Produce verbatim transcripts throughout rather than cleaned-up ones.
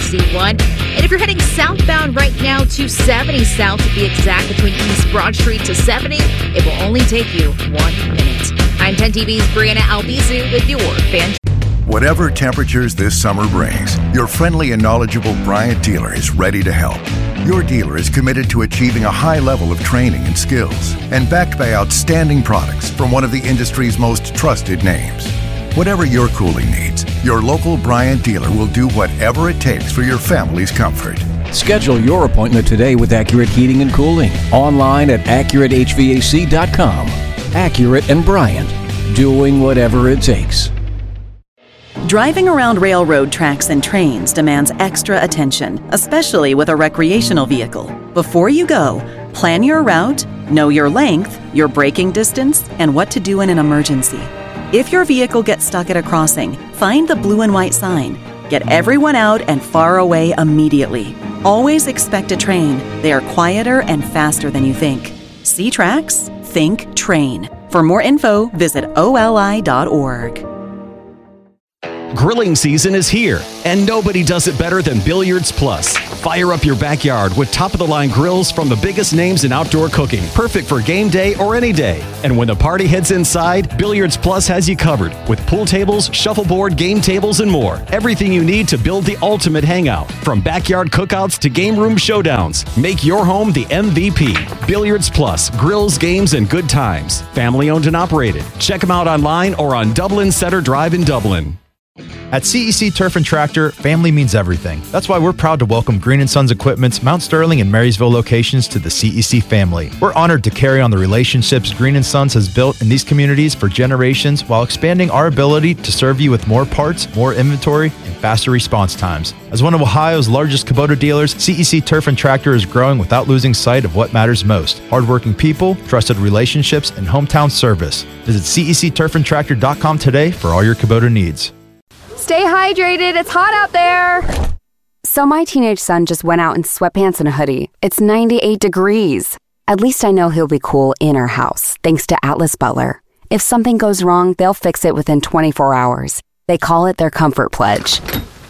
C one. And if you're heading southbound right now, two seventy south to be exact, between East Broad Street to seventy, it will only take you one minute. I'm ten T V's Brianna Albizu with your fan. Whatever temperatures this summer brings, your friendly and knowledgeable Bryant dealer is ready to help. Your dealer is committed to achieving a high level of training and skills, and backed by outstanding products from one of the industry's most trusted names. Whatever your cooling needs, your local Bryant dealer will do whatever it takes for your family's comfort. Schedule your appointment today with Accurate Heating and Cooling. Online at accurate H V A C dot com. Accurate and Bryant, doing whatever it takes. Driving around railroad tracks and trains demands extra attention, especially with a recreational vehicle. Before you go, plan your route, know your length, your braking distance, and what to do in an emergency. If your vehicle gets stuck at a crossing, find the blue and white sign. Get everyone out and far away immediately. Always expect a train. They are quieter and faster than you think. See tracks? Think train. For more info, visit O L I dot org. Grilling season is here, and nobody does it better than Billiards Plus. Fire up your backyard with top-of-the-line grills from the biggest names in outdoor cooking, perfect for game day or any day. And when the party heads inside, Billiards Plus has you covered with pool tables, shuffleboard, game tables, and more. Everything you need to build the ultimate hangout, from backyard cookouts to game room showdowns. Make your home the M V P. Billiards Plus, grills, games, and good times. Family owned and operated. Check them out online or on Dublin Center Drive in Dublin. At C E C Turf and Tractor, family means everything. That's why we're proud to welcome Green and Sons Equipment's Mount Sterling and Marysville locations to the C E C family. We're honored to carry on the relationships Green and Sons has built in these communities for generations while expanding our ability to serve you with more parts, more inventory, and faster response times. As one of Ohio's largest Kubota dealers, C E C Turf and Tractor is growing without losing sight of what matters most: hardworking people, trusted relationships, and hometown service. Visit C E C turf and tractor dot com today for all your Kubota needs. Stay hydrated, it's hot out there. So my teenage son just went out in sweatpants and a hoodie. It's ninety-eight degrees. At least I know he'll be cool in our house, thanks to Atlas Butler. If something goes wrong, they'll fix it within twenty-four hours. They call it their comfort pledge.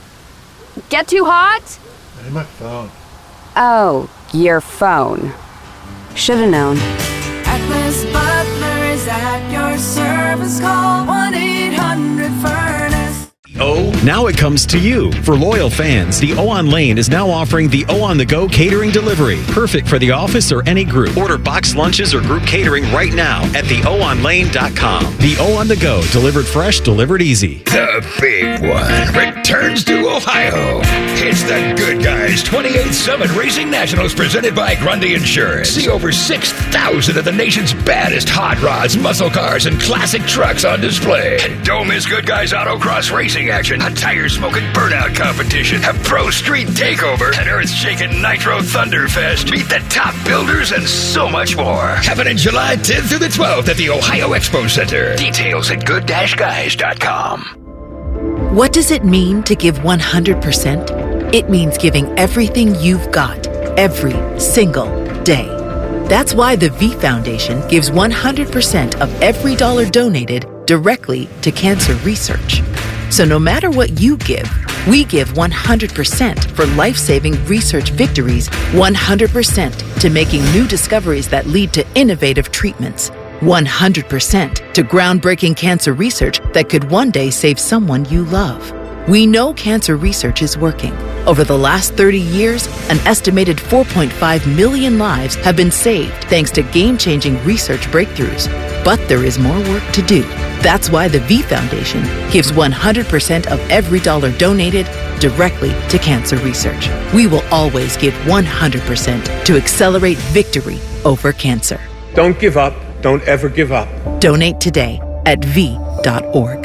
Get too hot? Hey, my phone. Oh, your phone. Should've known. Atlas Butler is at your service. Call one eight hundred furnace. Oh, now it comes to you. For loyal fans, the O on Lane is now offering the O on the Go catering delivery. Perfect for the office or any group. Order box lunches or group catering right now at the o on lane dot com. The O on the Go, delivered fresh, delivered easy. The big one returns to Ohio. It's the Good Guys twenty-eighth Summit Racing Nationals presented by Grundy Insurance. See over six thousand of the nation's baddest hot rods, muscle cars, and classic trucks on display. And don't miss Good Guys Autocross Racing action, a tire-smoking burnout competition, a pro street takeover, an earth-shaking Nitro Thunderfest, meet the top builders, and so much more. Happening July tenth through the twelfth at the Ohio Expo Center. Details at good dash guys dot com. What does it mean to give one hundred percent? It means giving everything you've got, every single day. That's why the V Foundation gives one hundred percent of every dollar donated directly to cancer research. So no matter what you give, we give one hundred percent for life-saving research victories, one hundred percent to making new discoveries that lead to innovative treatments, one hundred percent to groundbreaking cancer research that could one day save someone you love. We know cancer research is working. Over the last thirty years, an estimated four point five million lives have been saved thanks to game-changing research breakthroughs. But there is more work to do. That's why the V Foundation gives one hundred percent of every dollar donated directly to cancer research. We will always give one hundred percent to accelerate victory over cancer. Don't give up. Don't ever give up. Donate today at v dot org.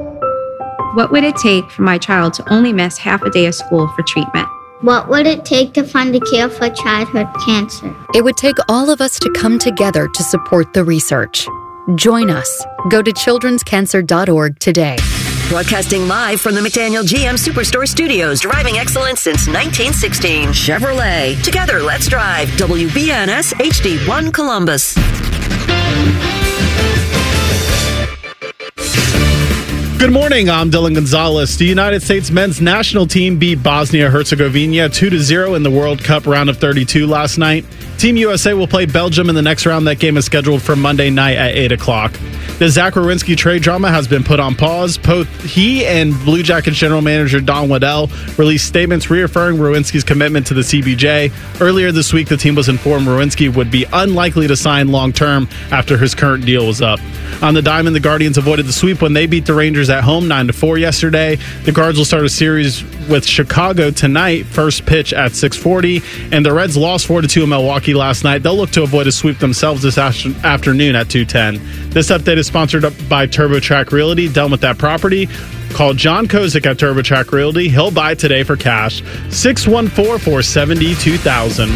What would it take for my child to only miss half a day of school for treatment? What would it take to fund a cure for childhood cancer? It would take all of us to come together to support the research. Join us. Go to children's cancer dot org today. Broadcasting live from the McDaniel G M Superstore Studios, driving excellence since nineteen sixteen. Chevrolet. Together, let's drive. W B N S H D one Columbus. Good morning, I'm Dylan Gonzalez. The United States men's national team beat Bosnia-Herzegovina two to zero in the World Cup round of thirty-two last night. Team U S A will play Belgium in the next round. That game is scheduled for Monday night at eight o'clock. The Zach Werenski trade drama has been put on pause. Both he and Blue Jackets general manager Don Waddell released statements reaffirming Werenski's commitment to the C B J. Earlier this week, the team was informed Werenski would be unlikely to sign long-term after his current deal was up. On the diamond, the Guardians avoided the sweep when they beat the Rangers at home nine to four yesterday. The Guards will start a series with Chicago tonight, first pitch at six forty, and the Reds lost four to two in Milwaukee last night. They'll look to avoid a sweep themselves this afternoon at two ten. This update is sponsored by TurboTrack Realty. Done with that property? Call John Kozik at TurboTrack Realty. He'll buy it today for cash. six one four, four seven zero, two thousand.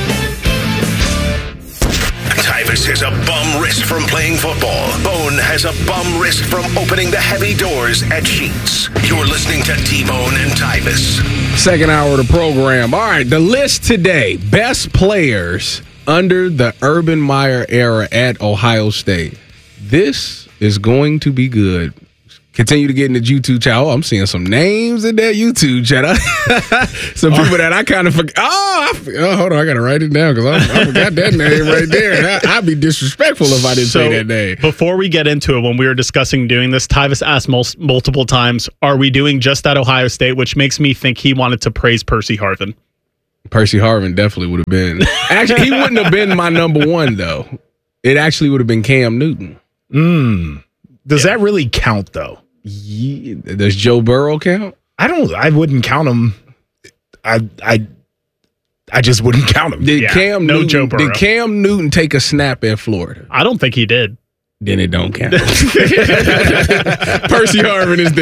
Tyvus has a bum wrist from playing football. Bone has a bum wrist from opening the heavy doors at Sheetz. You're listening to T-Bone and Tyvus. Second hour of the program. All right, the list today. Best players under the Urban Meyer era at Ohio State. This is going to be good. Continue to get in the YouTube chat. Oh, I'm seeing some names in that YouTube chat. Some people that I kind of forgot. Oh, I, oh, hold on. I got to write it down because I, I forgot that name right there. I, I'd be disrespectful if I didn't so, say that name. Before we get into it, when we were discussing doing this, Tyvus asked mul- multiple times, are we doing just at Ohio State, which makes me think he wanted to praise Percy Harvin. Percy Harvin definitely would have been. Actually, he wouldn't have been my number one, though. It actually would have been Cam Newton. Mm. Does yeah. that really count, though? Yeah. Does Joe Burrow count? I don't. I wouldn't count him. I I I just wouldn't count him. Did yeah, Cam no Newton, Joe Burrow. Did Cam Newton take a snap at Florida? I don't think he did. Then it don't count. Percy Harvin is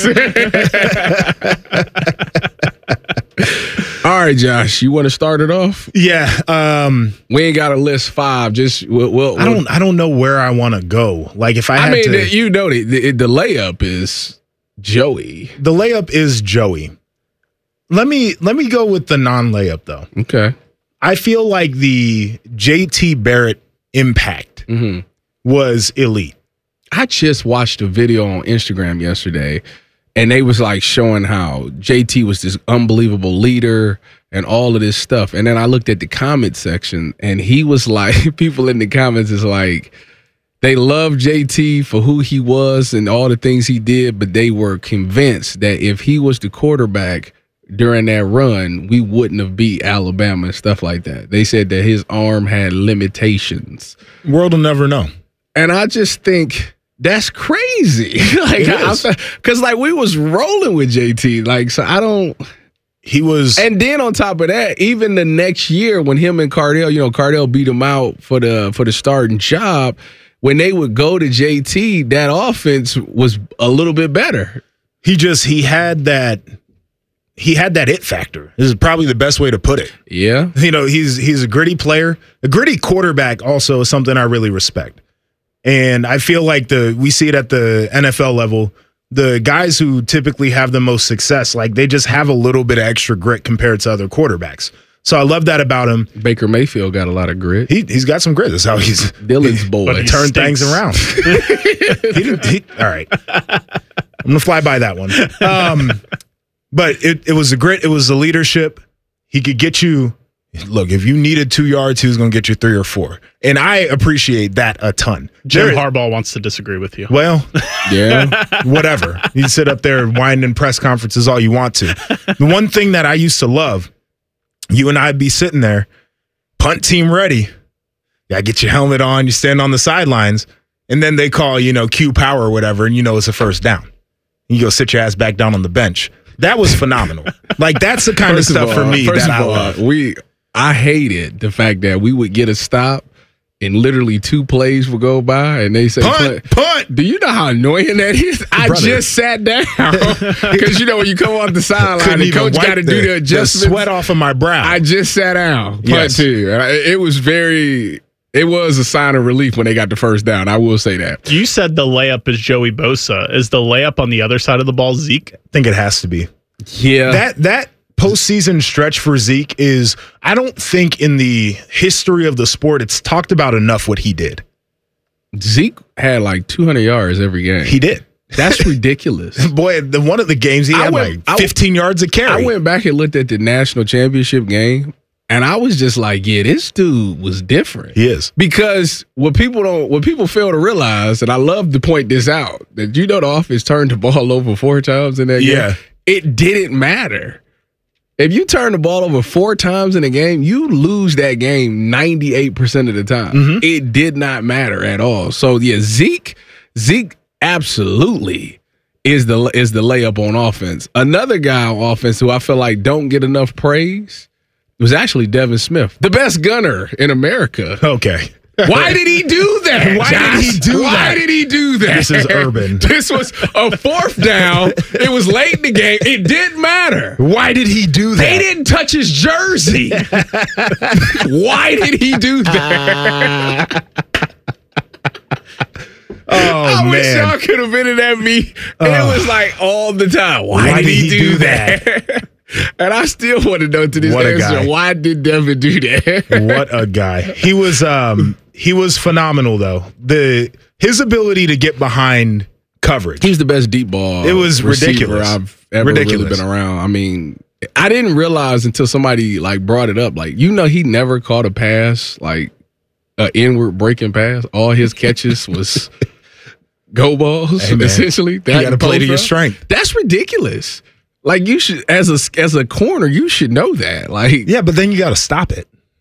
there. All right, Josh, you want to start it off? Yeah. Um, we ain't got a list five. Just we'll, we'll, I don't. I don't know where I want to go. Like if I, had I mean, to, the, you know, the, the the layup is Joey. The layup is Joey. Let me let me go with the non-layup though. Okay. I feel like the J T Barrett impact mm-hmm. was elite. I just watched a video on Instagram yesterday. And they was like showing how J T was this unbelievable leader and all of this stuff. And then I looked at the comment section and he was like, people in the comments is like, they love J T for who he was and all the things he did, but they were convinced that if he was the quarterback during that run, we wouldn't have beat Alabama and stuff like that. They said that his arm had limitations. World will never know. And I just think... that's crazy. Like, because like we was rolling with J T. Like, so I don't. He was, and then on top of that, even the next year when him and Cardell, you know, Cardell beat him out for the for the starting job. When they would go to J T, that offense was a little bit better. He just he had that. He had that it factor. This is probably the best way to put it. Yeah, you know, he's he's a gritty player. A gritty quarterback also is something I really respect. And I feel like the we see it at the N F L level. The guys who typically have the most success, like they just have a little bit of extra grit compared to other quarterbacks. So I love that about him. Baker Mayfield got a lot of grit. He he's got some grit. That's how he's Dylan's boy. But he turned things around. he didn't, he, all right, I'm gonna fly by that one. Um, but it it was the grit. It was the leadership. He could get you. Look, if you needed two yards, he was going to get you three or four. And I appreciate that a ton. Jim there, Harbaugh wants to disagree with you. Well, yeah, whatever. You can sit up there and whine in press conferences all you want to. The one thing that I used to love, you and I'd be sitting there, punt team ready. You got to get your helmet on. You stand on the sidelines. And then they call, you know, Q power or whatever, and you know it's a first down. You go sit your ass back down on the bench. That was phenomenal. Like, that's the kind first of stuff of all, for me first that of I all, love. We... I hated the fact that we would get a stop and literally two plays would go by and they say, punt, punt. Do you know how annoying that is? I Brother. just sat down because, you know, when you come off the sideline, the coach got to do the adjustments. The sweat off of my brow. I just sat down. Punt yes. too. It was very, it was a sign of relief when they got the first down. I will say that. You said the layup is Joey Bosa. Is the layup on the other side of the ball Zeke? I think it has to be. Yeah. That, that. Postseason stretch for Zeke is, I don't think in the history of the sport it's talked about enough what he did. Zeke had like two hundred yards every game. He did. That's ridiculous. Boy, the one of the games he I had went- like fifteen I, yards of carry. I went back and looked at the national championship game, and I was just like, yeah, this dude was different. He is. Because what people don't, what people fail to realize, and I love to point this out, that you know the offense turned the ball over four times in that Yeah. game. It didn't matter. If you turn the ball over four times in a game, you lose that game ninety-eight percent of the time. Mm-hmm. It did not matter at all. So yeah, Zeke, Zeke absolutely is the is the layup on offense. Another guy on offense who I feel like don't get enough praise was actually Devin Smith, the best gunner in America. Okay. Why did he do that? Why Josh? did he do Why that? did he do that? This is urban. This was a fourth down. It was late in the game. It didn't matter. Why did he do that? They didn't touch his jersey. Why did he do that? Oh, I man. wish y'all could have been in that meet. Oh. It was like all the time. Why, Why did he, do, that? And I still want to know to this What day, a guy. why did Devin do that? What a guy. He was um he was phenomenal though. The his ability to get behind coverage. He's the best deep ball. It was receiver ridiculous. I've ever Ridiculous. really been around. I mean, I didn't realize until somebody like brought it up. Like, you know, he never caught a pass, like an inward breaking pass. All his catches was go balls, Hey, man. essentially. You got to play to your post up. strength. That's ridiculous. Like, you should, as a as a corner, you should know that. Like, Yeah, but then you got to stop it.